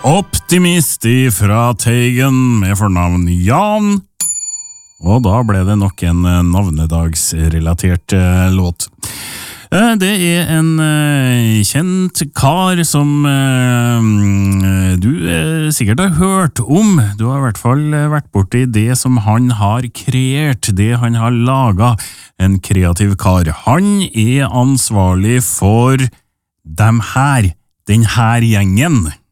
Optimist fra Teigen med fornavn Jan. Og da ble det nok en navnedagsrelatert låt. Det en kjent kar som du sikkert har hørt om. Du har i hvert fall vært borti det som han har kreert, det han har laget. En kreativ kar. Han ansvarlig for den her gjengen.